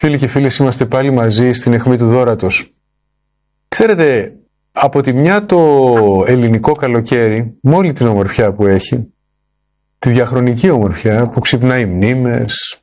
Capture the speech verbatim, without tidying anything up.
Φίλοι και φίλες, είμαστε πάλι μαζί στην αιχμή του δώρατος. Ξέρετε, από τη μια το ελληνικό καλοκαίρι, με όλη την ομορφιά που έχει, τη διαχρονική ομορφιά που ξυπνάει μνήμες,